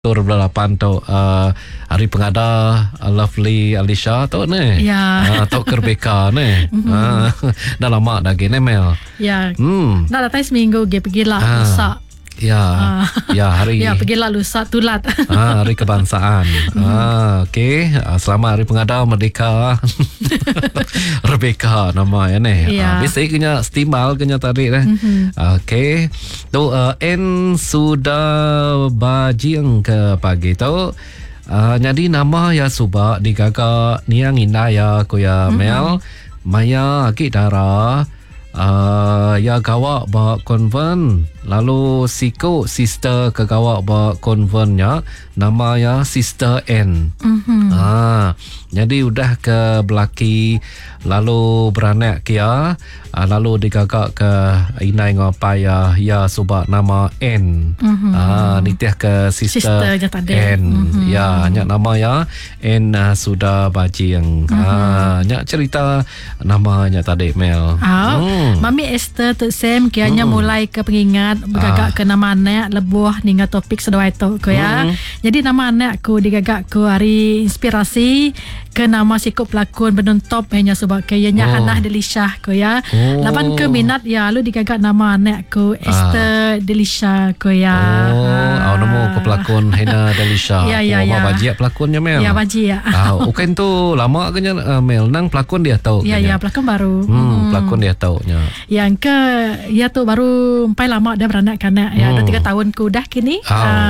Tur belapan tu hari pengada Lovely Alisha tu ni. Ya. Tu Rebecca ni. Dah lama dah gini Mel. Ya. Dah datang seminggu pergi lah lusa. Ya. Ya hari. Ya pergi lah lusa tulat. Hari kebangsaan. Okey. Selamat hari pengada merdeka. Rebecca nama ya ni. Biasa kena stimal kena tadi dah. Okey. Tu N sudah bajiang ke pagi tu. Jadi nama ya subak digagak niang indah ya kuya Mel. Maya Akidara. Ya gawak ba konven, lalu siku sister ke gawak ba konvennya nama ya Sister N. Jadi udah ke belaki lalu beranak kia, lalu digagak ke inai ngapa ya subak nama N. Nitiah ke Sister N. Ya nyak nama ya N sudah bajiang. Nyak cerita namanya tadi Mel. Mami Esther tu Sam kianya mulai ke pengingat bergagak ke nama anak lebuh hingga topik sedua itu ko ya. Jadi nama anakku digagak ku hari inspirasi ke nama sikut pelakon benontop hanya sebab kayanya Hannah Delisha ko ya. Lapan ke minat ya lu digagak nama anakku Esther Delisha ko ya. Nama ke pelakon Hannah Delisha. Ya. Baji pelakonnya Mel. Ya baji ya. Ukan tu lama kenya Mel nang pelakon dia tahu. Ya pelakon baru. Pelakon dia tahu. Yang ke ya tu baru empai lama dah beranak kanak ya dah 3 tahun ku dah kini.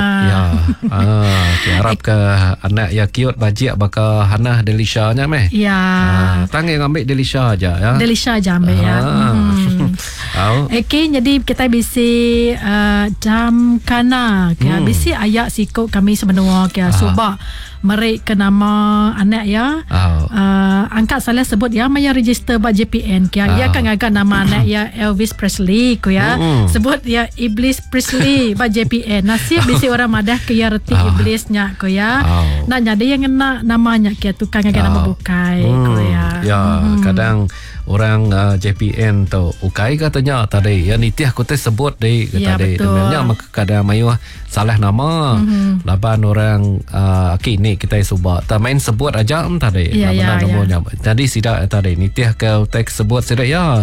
Harap ke anak ya kiot bajik baka Hannah Delisha nya meh. Ya. Tangan ambil Delisha aja ya. Delisha aja ambil ya. Okey, jadi kita bisi jam kana ya bisi ayak sikok kami sebenarnya ya subak merik ke nama anak ya. Angkat salah sebut ya maya register ba JPN ya. Ia kan agak nama anak ya Elvis Presley ko ya. Sebut ya Iblis Presley ba JPN. Nasib bisi orang madah ke ya reti iblisnya ko ya. Nah jadi yang kena namanya ke tukang agak nama bukai ko ya. Ya, kadang orang JPN tu ukai katanya tadi ya nitiah ko teh sebut deh tadi. Sebenarnya maka kadang mayu salah nama. Laban orang kini kita subak tak main sebut aja tadi namanya. Jadi sidak tadi nitiah ke teks sebut sidak ya.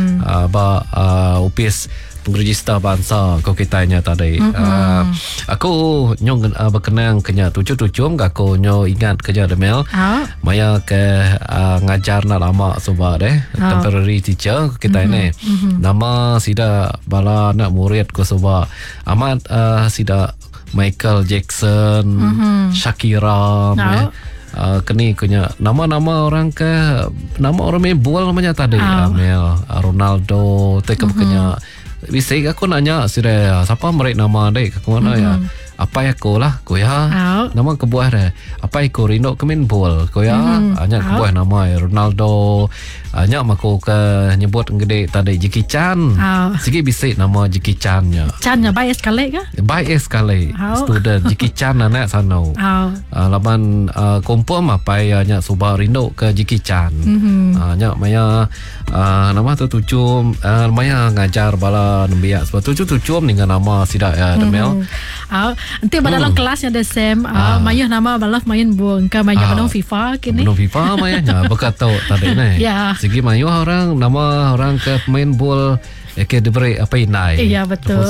Upis pengrejista bangsa ko kitanya tadi. Aku nyong berkenang kenya tujuh-tujuh aku nyo ingat kerja Demel. Maya ke ngajar na lama sebab temporary teacher kita ini. Nama sida bala anak murid ko sebab amat sida Michael Jackson, Shakira, kini punya nama-nama orang ke nama orang main bola namanya tadi Mel Ronaldo teka kenya bisa aku nanya sira siapa mereka nama dek ke mana ya apa ya ko lah ko ya nama kebuah deh apa iko Rino kemin bol ko ya hanya kebuah nama Ronaldo hanya mako ke nyebut gede tadi Jackie Chan sigi bisa nama Jackie Chan nya baik sekali ke baik sekali student Jackie Chan anak sana laban kompom apa ya nya subah Rino ke Jackie Chan nya maya nama tu tujuh maya ngajar bala nembiak sebab tujuh dengan nama sidak ya Demel. Nanti dalam kelasnya ada Sam mayuh nama balaf main buang ke mayuh menang FIFA kini. Menang FIFA mayahnya bekat tahu tadi ni. Segi mayuh orang nama orang ke pemain bol ke diberi apa inai. Iya betul.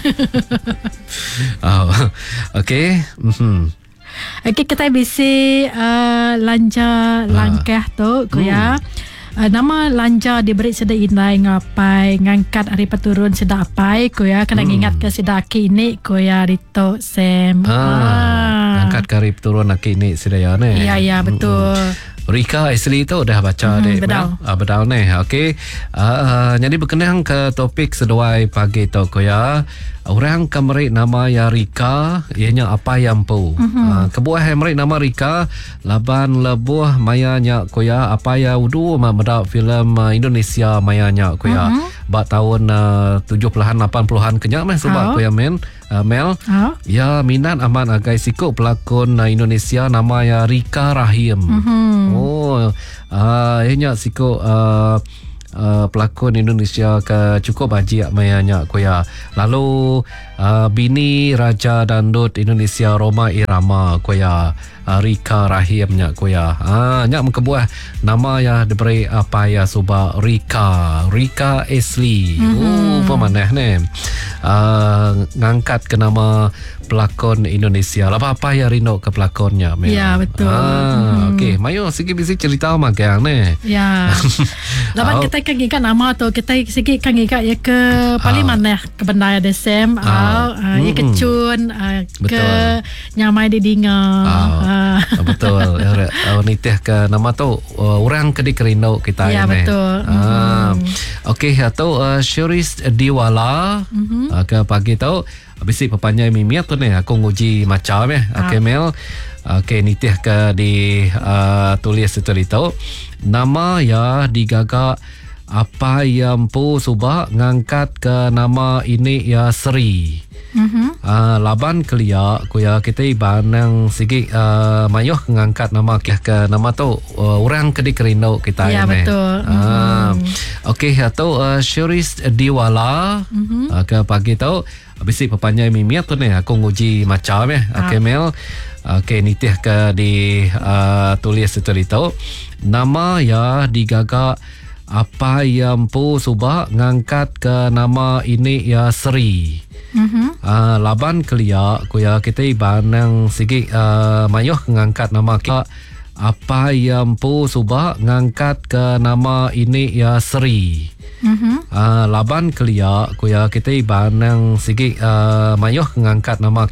Okey. Okey kita bisi langkah tu ya. Nama lanja diberi sedang inai ngapai ngangkat hari peturun sedang apai ko ya kena ingat ke sedang kini ko ya Rito Sam ngangkat ke hari peturun kini sedang ya ne ya betul. Rika Ashley tu dah baca dek bedal ni. Okey. Jadi berkenaan ke topik seduai pagi tu ko ya. Orang kamari nama ya Rika ianya apa yang pu. Kebuah hamri nama Rika laban lebuh mayanya ko ya apa ya udu mada filem Indonesia mayanya ko ya. Ba tahun 70-an 80-an kenya meh sebab ko ya Mel ya minat aman agai sikuk pelakon Indonesia nama ya Rika Rahim. Ianya sikuk pelakon Indonesia ke cukup baji mayanya kuya. Lalu bini Raja Dandut Indonesia Roma Irama kuya. Rika Rahimnya kuya. Nyak mengkebuah nama ya diberi apa ya suba Rika Ashley. Pemanah ni. Ngangkat ke nama pelakon Indonesia. Apa ya rindu ke pelakonnya? Ya, betul. Okey, mayo sikit bisi cerita magang ni. Ya. Laban kita kan ingat nama tu, kita sikit kan ingat ya ke paling mana ke benda ya desem ya kecun ke nyamai di dinga. Betul. Nitih ke nama tu orang kedi kerindu kita ya, ni. Betul. Okey, atau Syiris Diwala ke pagi tu bisi papanya Mimi tu ni aku nguji macam okey Mel. Okey, nitih ke di tulis itu nama ya digagak apa yang pu subah ngangkat ke nama ini ya Seri. Laban kelia kuya kita ibanang sikit mayuh ngangkat nama ke nama tu orang kedi kerindu kita ya, ni. Betul. Okey, atau Syiris Diwala ke pagi tu bisi papanya Mimi tu ni aku nguji macam okey Mel. Okey, nitih ke di tulis itu nama ya digagak apa yang pu subah ngangkat ke nama ini ya Seri. Laban kelia kuya kita ibanang sikit mayuh ngangkat nama apa yang pu subah ngangkat ke nama ini ya Seri. Laban kelia kuya kita ibanang sikit mayuh ngangkat nama